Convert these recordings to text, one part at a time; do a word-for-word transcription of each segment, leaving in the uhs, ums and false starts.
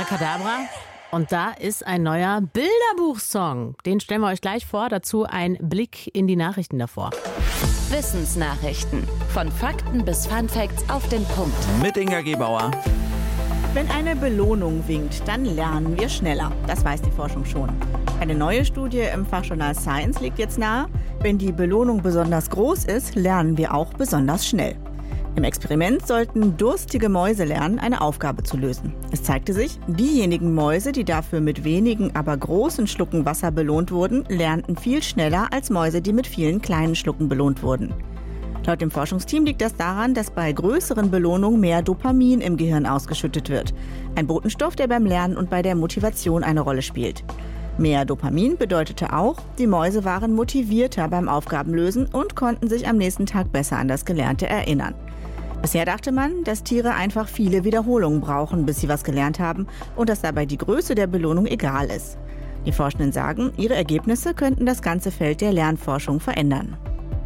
Abracadabra. Und da ist ein neuer Bilderbuchsong. Den stellen wir euch gleich vor. Dazu ein Blick in die Nachrichten davor. Wissensnachrichten. Von Fakten bis Funfacts auf den Punkt. Mit Inga Gebauer. Wenn eine Belohnung winkt, dann lernen wir schneller. Das weiß die Forschung schon. Eine neue Studie im Fachjournal Science legt jetzt nahe, wenn die Belohnung besonders groß ist, lernen wir auch besonders schnell. Im Experiment sollten durstige Mäuse lernen, eine Aufgabe zu lösen. Es zeigte sich, diejenigen Mäuse, die dafür mit wenigen, aber großen Schlucken Wasser belohnt wurden, lernten viel schneller als Mäuse, die mit vielen kleinen Schlucken belohnt wurden. Laut dem Forschungsteam liegt das daran, dass bei größeren Belohnungen mehr Dopamin im Gehirn ausgeschüttet wird. Ein Botenstoff, der beim Lernen und bei der Motivation eine Rolle spielt. Mehr Dopamin bedeutete auch, die Mäuse waren motivierter beim Aufgabenlösen und konnten sich am nächsten Tag besser an das Gelernte erinnern. Bisher dachte man, dass Tiere einfach viele Wiederholungen brauchen, bis sie was gelernt haben und dass dabei die Größe der Belohnung egal ist. Die Forschenden sagen, ihre Ergebnisse könnten das ganze Feld der Lernforschung verändern.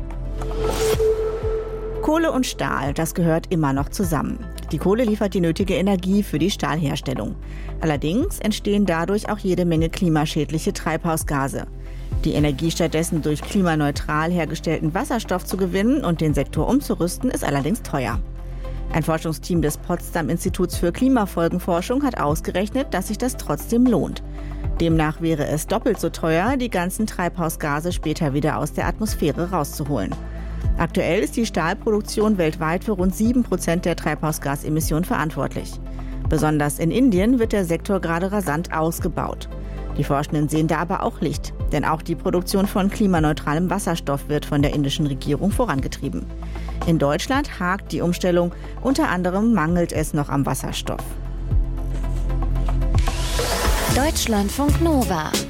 Kohle und Stahl, das gehört immer noch zusammen. Die Kohle liefert die nötige Energie für die Stahlherstellung. Allerdings entstehen dadurch auch jede Menge klimaschädliche Treibhausgase. Die Energie stattdessen durch klimaneutral hergestellten Wasserstoff zu gewinnen und den Sektor umzurüsten, ist allerdings teuer. Ein Forschungsteam des Potsdam Instituts für Klimafolgenforschung hat ausgerechnet, dass sich das trotzdem lohnt. Demnach wäre es doppelt so teuer, die ganzen Treibhausgase später wieder aus der Atmosphäre rauszuholen. Aktuell ist die Stahlproduktion weltweit für rund sieben Prozent der Treibhausgasemissionen verantwortlich. Besonders in Indien wird der Sektor gerade rasant ausgebaut. Die Forschenden sehen da aber auch Licht, denn auch die Produktion von klimaneutralem Wasserstoff wird von der indischen Regierung vorangetrieben. In Deutschland hakt die Umstellung, unter anderem mangelt es noch am Wasserstoff. Deutschlandfunk Nova.